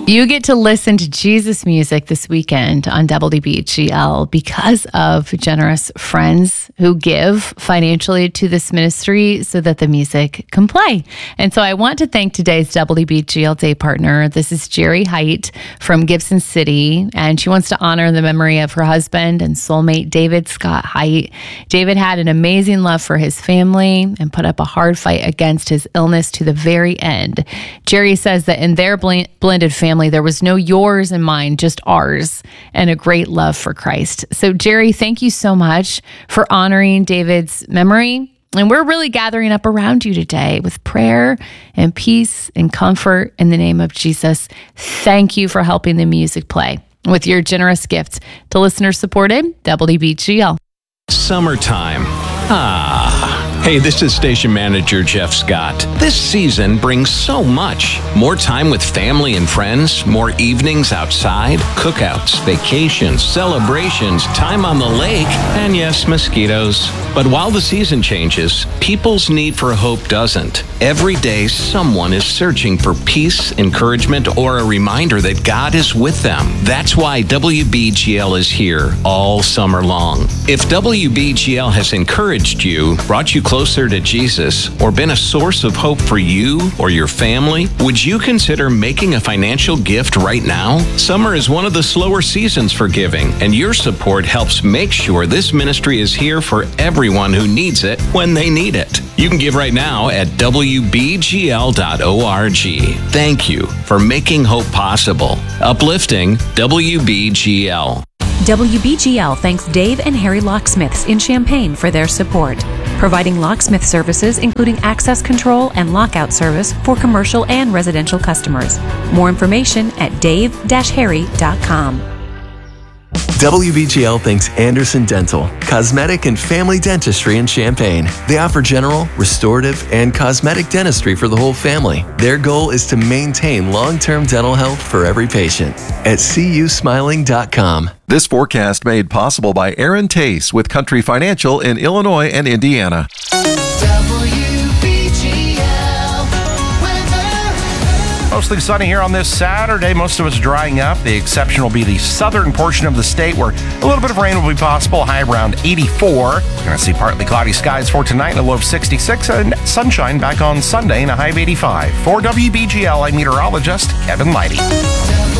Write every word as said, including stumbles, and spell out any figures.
You get to listen to Jesus music this weekend on W B G L because of generous friends who give financially to this ministry so that the music can play. And so I want to thank today's W B G L Day partner. This is Jerry Height from Gibson City, and she wants to honor the memory of her husband and soulmate, David Scott Height. David had an amazing love for his family and put up a hard fight against his illness to the very end. Jerry says that in their bl- blended family, there was no yours and mine, just ours, and a great love for Christ. So, Jerry, thank you so much for honoring David's memory. And we're really gathering up around you today with prayer and peace and comfort in the name of Jesus. Thank you for helping the music play with your generous gift to listener-supported W B G L. Summertime. Ah. Hey, this is Station Manager Jeff Scott. This season brings so much. More time with family and friends, more evenings outside, cookouts, vacations, celebrations, time on the lake, and yes, mosquitoes. But while the season changes, people's need for hope doesn't. Every day, someone is searching for peace, encouragement, or a reminder that God is with them. That's why W B G L is here all summer long. If W B G L has encouraged you, brought you closer to Jesus, or been a source of hope for you or your family, would you consider making a financial gift right now? Summer is one of the slower seasons for giving, and your support helps make sure this ministry is here for everyone who needs it when they need it. You can give right now at W B G L dot org. Thank you for making hope possible. Uplifting W B G L. W B G L thanks Dave and Harry Locksmiths in Champaign for their support, providing locksmith services including access control and lockout service for commercial and residential customers. More information at dave dash harry dot com. W B G L thanks Anderson Dental, cosmetic and family dentistry in Champaign. They offer general, restorative, and cosmetic dentistry for the whole family. Their goal is to maintain long-term dental health for every patient. At see you smiling dot com. This forecast made possible by Aaron Tace with Country Financial in Illinois and Indiana. Mostly sunny here on this Saturday. Most of it's drying up. The exception will be the southern portion of the state where a little bit of rain will be possible, high around eighty-four. We're going to see partly cloudy skies for tonight and a low of sixty-six, and sunshine back on Sunday and a high of eighty-five. For W B G L, I'm meteorologist Kevin Leidy.